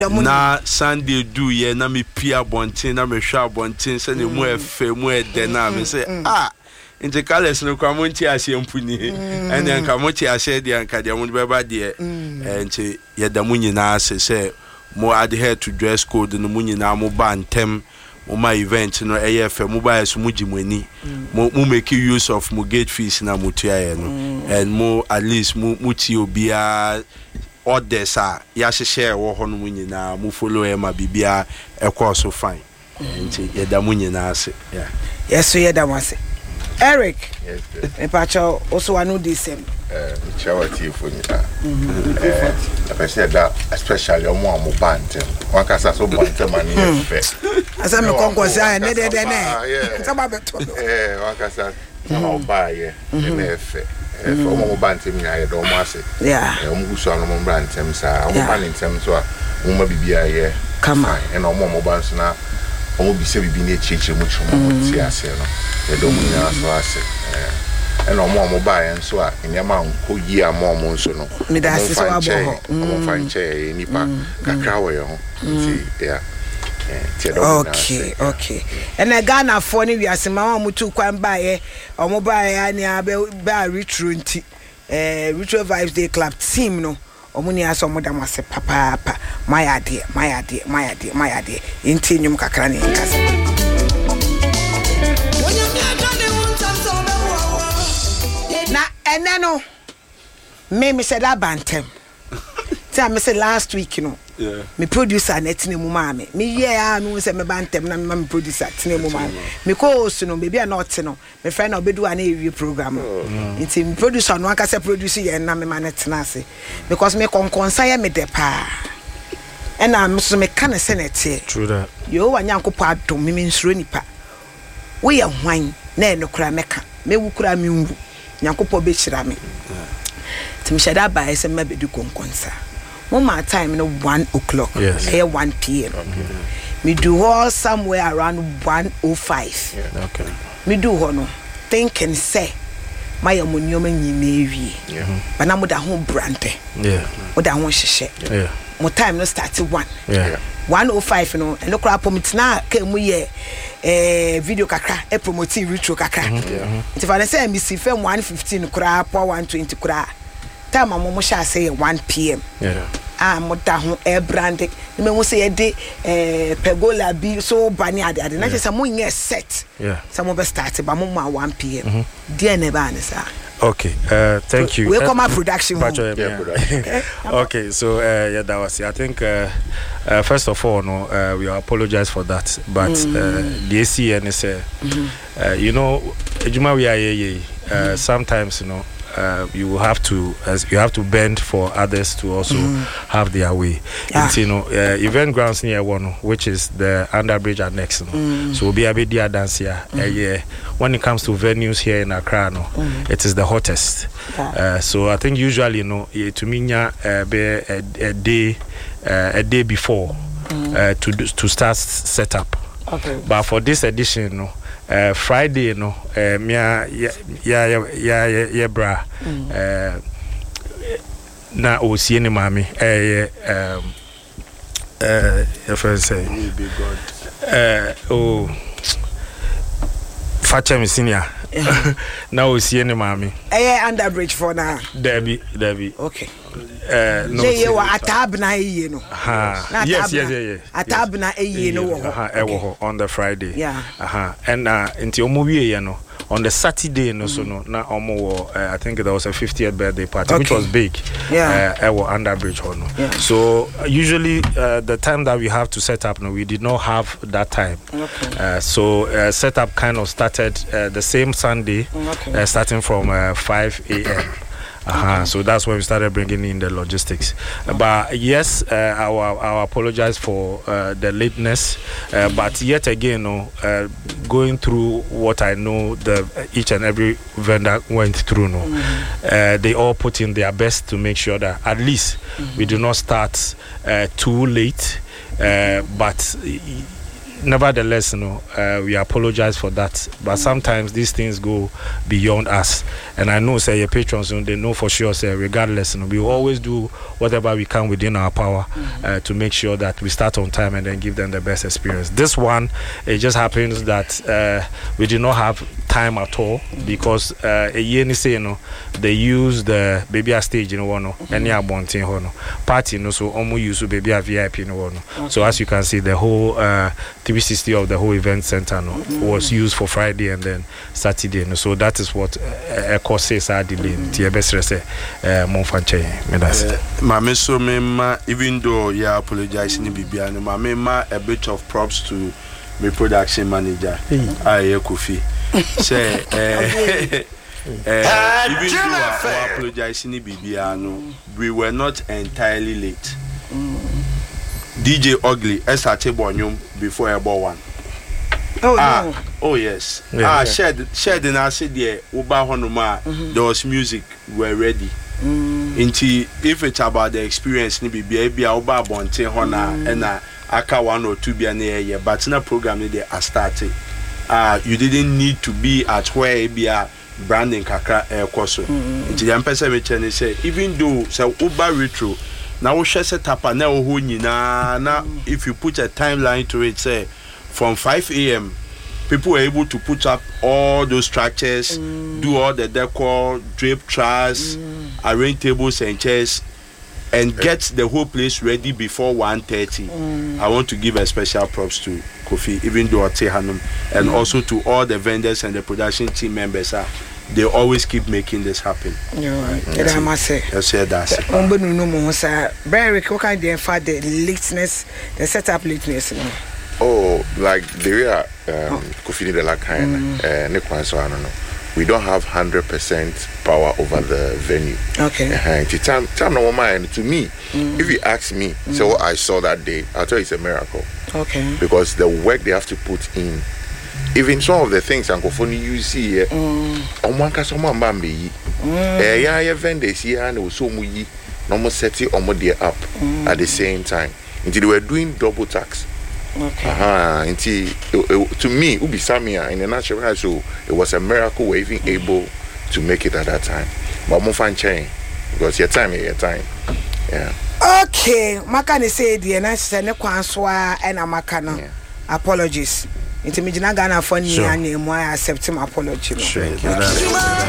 na Sunday do ye na me pia bontin na me hwa bontin se ne mu efe mu ede na me say inte kales no kwa monti ase mpuni ene nka monti ase de nka de mo beba de ente ye da mu nyina ase se mo adhere to dress code no mu nyina mo ba ntem mo ma event no efe mo ba eso mo gimani mo make use of mo gate fees na mo tua no and mo at least mo ti obia orders ya hye wo ho no mu nyina mo follow e ma bibia e course fine ente ye da mu nyina ase yes ye da mo ase Eric, yes, Pacho also I know this charity for me. I said that especially on one band. One can say so band money. I said me concourse I need it yeah. One can say no buy for one band me I don't want it. Yeah. Go so no brand them say one band in terms so one bibia here. Come on. And on one bands now. Omo bi se bi na chiche mu chumo ti ase no e do mu nya so ase e no mo buy nso a nyama nko yi amomo nso no me da ase so abo ho mo fanche nipa kakra we ho ti ya okay and Ghana for ni wiase ma mo tu kwan bae omo bae ani ba retro nti retro vibes day club team no omuni aso moda mase papa mayade inti nyum kakra ne nkase na eneno me said abantem say me say last week you know me producer netine mu maame me yeah me say me bantem na me producer tine mu maame me ko so no baby not no me friend na obedu ana ewie program inti me producer no aka say producer ye na me ma netena ase because me konkonsa ye me de pa ena me so me kan se nete true that yo wanyankopo adom me nsuro nipa wo ye hwan na enokura meka me wukura me nwu nyankopo be chira me tim shada ba ese me bedu konkonsa my time no 1 o'clock. Yes. 1 p.m. Okay. Me do all somewhere around 1:05. Yeah. Okay. Me do no thinking say my ammonium nyime but na mo da ho brande. Yeah. Mo da ho hye. Yeah. Mo time no start 1. Yeah. 1:05 no and look up me na ka mu ye video kakra e promote retro kakra. If I say me see fam 1:15 kra po 1:20 kra. Time mo sha say 1 p.m. Yeah. Mo da ho brand me hu say de pergola bi so bani ade na say mo nye set. Yeah. Some of us start ba mo 1 p.m. Dia ne ba ne sa. Okay, thank you. We come up production. Okay, so yeah, that was it. I think first of all, no, we apologize for that. But the ACN is, you know, Ejuma we are sometimes, you know, you have to bend for others to also have their way. Yeah. You know, event grounds near one, which is the Underbridge Annex. So we'll be a bit dear dance here. When it comes to venues here in Accra, it is the hottest. Yeah. So I think usually, you know, to me, a day before to start setup. Okay. But for this edition, you know, Friday, no, bra. Na osi ni mami. If I say, Fachem senior. Na osi ni mami. Underbridge for now. Debbie. Okay. No. Atabna no. Yes. Atabna no. On the Friday. Yeah. And into omuwie no. On the Saturday no so no na omo I think there was a 50th birthday party which was big. Yeah. Underbridge no. Yeah. So usually the time that we have to set up no we did not have that time. Okay. So setup kind of started the same Sunday starting from 5 a.m. So that's when we started bringing in the logistics. But yes, I apologize for the lateness. But yet again, going through what I know each and every vendor went through, they all put in their best to make sure that at least we do not start too late. But nevertheless, we apologize for that. But sometimes these things go beyond us. And I know, say, your patrons, they know for sure, say, regardless, we will always do whatever we can within our power to make sure that we start on time and then give them the best experience. This one, it just happens that we did not have time at all because a year they use the baby stage any abonting party so almost use baby VIP so as you can see the whole 360 of the whole event center was used for Friday and then Saturday so that is what causes our delay Mame so mema even though you apologize in Bibiano mama a bit of props to my production manager Kofi say even though I apologize in Bibiano we were not entirely late. DJ Ugly SRT Bonyum before about one. Oh no. Oh yes. Shared in our city Uba Honoma there was music we're ready. Inti if it's about the experience ni be Uba Bonte Hona and aka 1 or 2 be near but na program ni they are starting. You didn't need to be at where be a branding kakra koso. Inti the person me say even though say Uba retro now we share set up na oho nyina na if you put a timeline to it say from 5 a.m. people were able to put up all those structures, do all the decor, drape trars, arrange tables and chairs, and get the whole place ready before 1:30. I want to give a special props to Kofi, even though Hanum, and also to all the vendors and the production team members. They always keep making this happen. I must say. That's it. Very what kind of the lateness, the setup lateness. Oh, like the way Kofi de la kind, we don't have 100% power over the venue. Okay. Time no mind to me. If you ask me, so what I saw that day, I'll tell you it's a miracle. Okay. Because the work they have to put in, even some of the things Uncle you see here, on one case of Bambi, vendors here and so muyi, no set it on up at the same time. Until they were doing double tax. Okay. To me, Ubi Samia in the natural so it was a miracle we're even able to make it at that time. But more fun chain because your time. Yeah. Okay, Makani said the nice and Makano. Apologies. Intimidina Ghana for me and I accept him apology. Sure.